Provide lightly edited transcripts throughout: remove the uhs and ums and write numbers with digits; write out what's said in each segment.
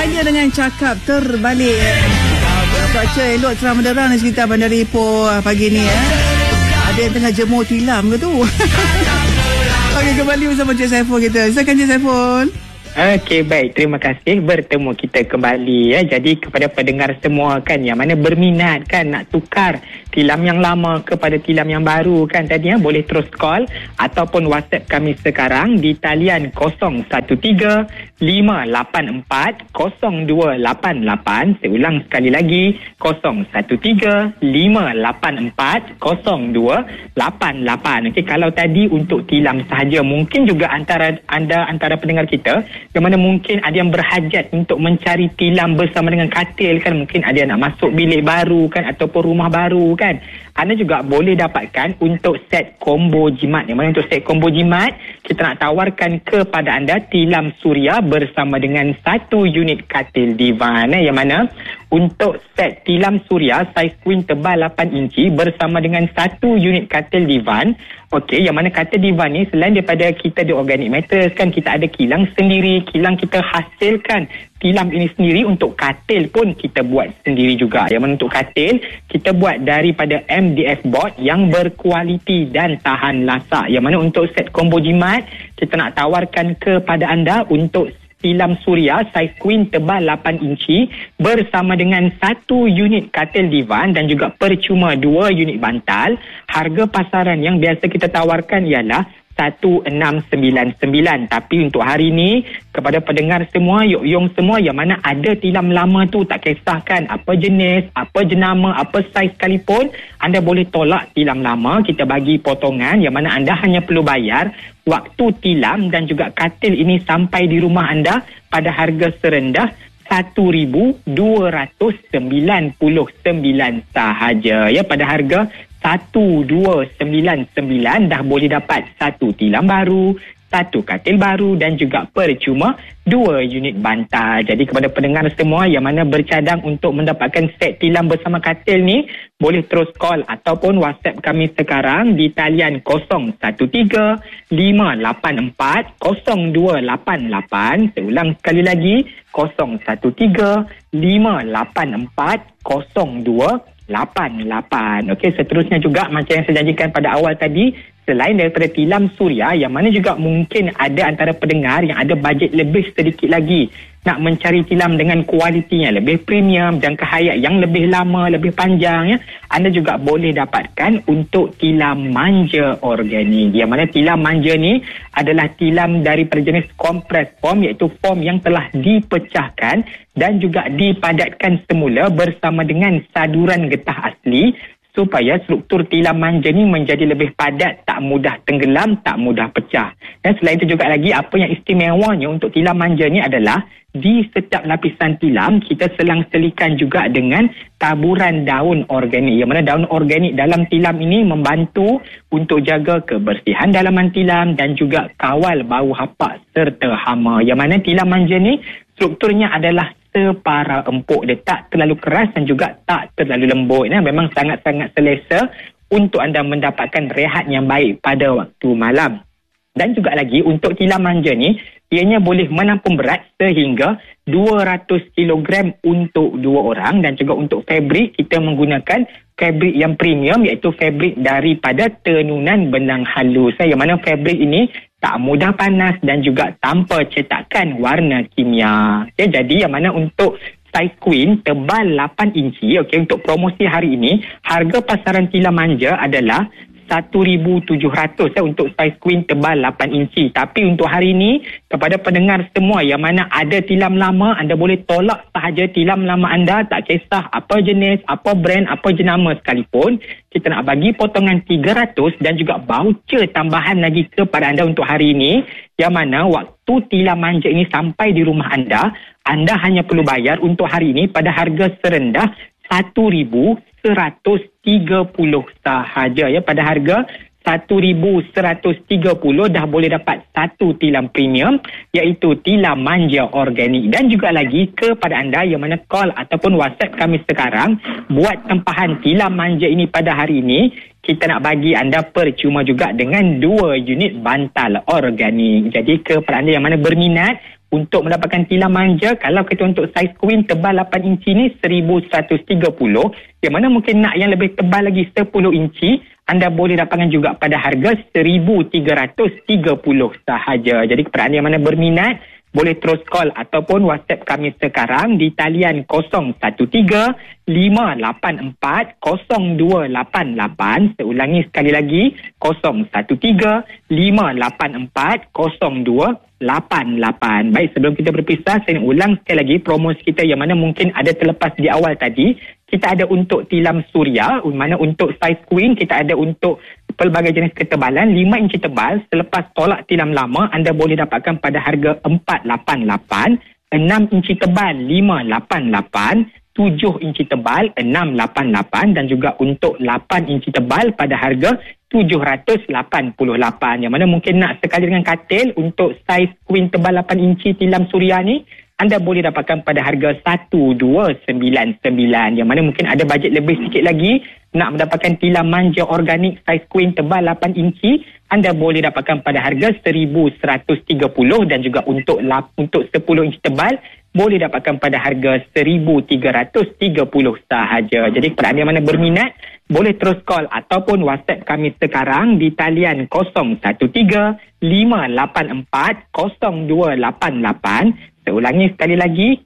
Pagi dengan cakap terbalik. Cuaca elok cerah menderang di sekitar Bandar Ipoh pagi ni. Ada yang tengah jemur tilam ke tu? Okey, kembali bersama Cik Saiful kita. Silakan Cik Saiful. Okey, baik. Terima kasih bertemu kita kembali ya. Jadi kepada pendengar semua kan yang mana berminat kan nak tukar tilam yang lama kepada tilam yang baru kan tadi ya, boleh terus call ataupun WhatsApp kami sekarang di talian 013-584-0288. Saya ulang sekali lagi, 013-584-0288. Okey, kalau tadi untuk tilam sahaja, mungkin juga antara pendengar kita yang mana mungkin ada yang berhajat untuk mencari tilam bersama dengan katil kan, mungkin ada yang nak masuk bilik baru kan ataupun rumah baru kan. Anda juga boleh dapatkan untuk set combo jimat. Yang mana untuk set combo jimat, kita nak tawarkan kepada anda tilam suria bersama dengan satu unit katil divan. Yang mana untuk set tilam suria saiz queen tebal 8 inci bersama dengan satu unit katil divan. Okey, yang mana katil divan ni selain daripada kita di Organic Matters kan, kita ada kilang sendiri. Kilang kita hasilkan tilam ini sendiri. Untuk katil pun kita buat sendiri juga. Yang mana untuk katil kita buat daripada MDF board yang berkualiti dan tahan lasak. Yang mana untuk set combo jimat, kita nak tawarkan kepada anda untuk tilam suria saiz queen tebal 8 inci bersama dengan satu unit katil divan dan juga percuma 2 unit bantal. Harga pasaran yang biasa kita tawarkan ialah 1699. Tapi untuk hari ni kepada pendengar semua, yuk semua yang mana ada tilam lama tu, tak kisahkan apa jenis, apa jenama, apa saiz sekalipun, anda boleh tolak tilam lama. Kita bagi potongan yang mana anda hanya perlu bayar waktu tilam dan juga katil ini sampai di rumah anda pada harga serendah RM1,299 sahaja ya. Pada harga 1299 dah boleh dapat satu tilam baru, satu katil baru dan juga percuma 2 unit bantal. Jadi kepada pendengar semua yang mana bercadang untuk mendapatkan set tilam bersama katil ni, boleh terus call ataupun WhatsApp kami sekarang di talian 013-584-0288. Saya ulang sekali lagi, 013-584-0288. Okey, seterusnya juga macam yang saya janjikan pada awal tadi, selain daripada tilam suria, yang mana juga mungkin ada antara pendengar yang ada bajet lebih sedikit lagi nak mencari tilam dengan kualitinya lebih premium, jangka hayat yang lebih lama, lebih panjang ya. Anda juga boleh dapatkan untuk tilam manja organik. Yang mana tilam manja ni adalah tilam daripada jenis compress foam, iaitu foam yang telah dipecahkan dan juga dipadatkan semula bersama dengan saduran getah asli supaya struktur tilam manja ni menjadi lebih padat, tak mudah tenggelam, tak mudah pecah. Dan selain itu juga lagi, apa yang istimewanya untuk tilam manja ni adalah di setiap lapisan tilam kita selang-selikan juga dengan taburan daun organik. Yang mana daun organik dalam tilam ini membantu untuk jaga kebersihan dalaman tilam dan juga kawal bau hapak serta hama. Yang mana tilam manja ni strukturnya adalah separa empuk. Dia tak terlalu keras dan juga tak terlalu lembut. Memang sangat-sangat selesa untuk anda mendapatkan rehat yang baik pada waktu malam. Dan juga lagi untuk tilam manja ni, ianya boleh menampung berat sehingga 200 kg untuk 2 orang. Dan juga untuk fabrik, kita menggunakan fabrik yang premium, iaitu fabrik daripada tenunan benang halus. Yang mana fabrik ini tak mudah panas dan juga tanpa cetakan warna kimia. Jadi yang mana untuk saiz queen tebal 8 inci, untuk promosi hari ini, harga pasaran tilam manja adalah 1,700 untuk saiz queen tebal 8 inci. Tapi untuk hari ini, kepada pendengar semua yang mana ada tilam lama, anda boleh tolak sahaja tilam lama anda, tak kisah apa jenis, apa brand, apa jenama sekalipun. Kita nak bagi potongan 300 dan juga voucher tambahan lagi kepada anda untuk hari ini. Yang mana waktu tilam manja ini sampai di rumah anda, anda hanya perlu bayar untuk hari ini pada harga serendah 1,130 sahaja ya. Pada harga 1,130 dah boleh dapat satu tilam premium, iaitu tilam manja organik. Dan juga lagi kepada anda yang mana call ataupun WhatsApp kami sekarang buat tempahan tilam manja ini pada hari ini, kita nak bagi anda percuma juga dengan 2 unit bantal organik. Jadi kepada anda yang mana berminat untuk mendapatkan tilam manja, kalau kita untuk saiz queen tebal 8 inci ni 1130, yang mana mungkin nak yang lebih tebal lagi 10 inci, anda boleh dapatkan juga pada harga 1330 sahaja. Jadi kepada anda yang mana berminat, boleh terus call ataupun WhatsApp kami sekarang di talian 013-584-0288. Seulangi sekali lagi, 013-584-0288. Baik, sebelum kita berpisah, saya nak ulang sekali lagi promosi kita yang mana mungkin ada terlepas di awal tadi. Kita ada untuk tilam suria, mana untuk saiz queen kita ada untuk pelbagai jenis ketebalan 5 inci tebal. Selepas tolak tilam lama, anda boleh dapatkan pada harga 488, 6 inci tebal 588, 7 inci tebal 688 dan juga untuk 8 inci tebal pada harga 788, yang mana mungkin nak sekali dengan katil untuk saiz queen tebal 8 inci tilam suria ni, anda boleh dapatkan pada harga 1299, yang mana mungkin ada bajet lebih sikit lagi nak mendapatkan tilam manja organik saiz queen tebal 8 inci, anda boleh dapatkan pada harga 1130 dan juga untuk 10 inci tebal boleh dapatkan pada harga 1330 sahaja. Jadi kepada anda yang mana berminat, boleh terus call ataupun WhatsApp kami sekarang di talian 013-584-0288. Seulangi sekali lagi,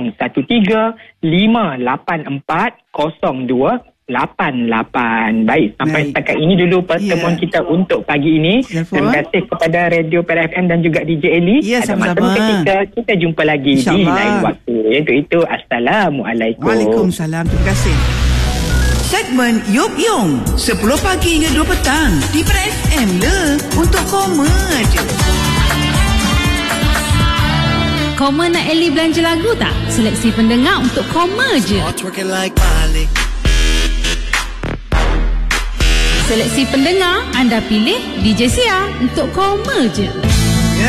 013-584-0288. Baik, sampai setakat ini dulu pertemuan kita untuk pagi ini. Terima kasih kepada Radio Perak FM dan juga DJ Eli. Ada masa kita jumpa lagi di lain waktu. Itu Assalamualaikum. Waalaikumsalam. Terima kasih. Segmen Yop Yong 10 pagi hingga 2 petang di Perak FM le, untuk koma je. Koma nak Eli belanja lagu tak? Seleksi pendengar untuk koma je. Seleksi pendengar anda pilih DJ Sia untuk koma je.